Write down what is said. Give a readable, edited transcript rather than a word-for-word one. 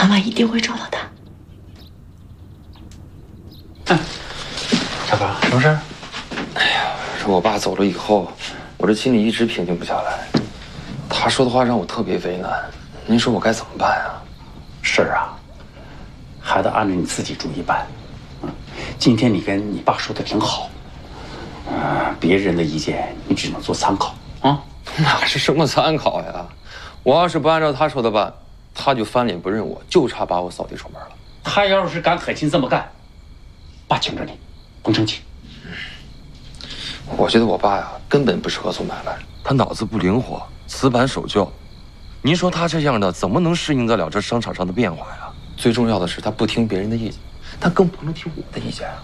妈妈一定会找到他。 小芳，什么事儿？ 哎呀，是我爸走了以后，我这心里一直平静不下来。他说的话让我特别为难，您说我该怎么办啊？ 事儿啊，还得按照你自己主意办。今天你跟你爸说的挺好，别人的意见你只能做参考啊。 哪是什么参考呀？我要是不按照他说的办，他就翻脸不认我，就差把我扫地出门了。 他要是敢狠心这么干，爸请着你，甭生气。 我觉得我爸呀，根本不适合做买卖，他脑子不灵活，死板守旧。您说他这样的怎么能适应得了这商场上的变化呀？最重要的是，他不听别人的意见，他更不能听我的意见啊。